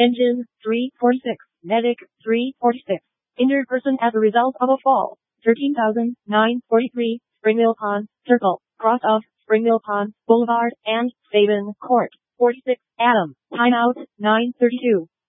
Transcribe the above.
Engine 346. Medic 346. Injured person as a result of a fall. 13,943. Springmill Pond Circle. Cross of Springmill Pond Boulevard and Sabin Court. 46. Adam. Timeout 9:32.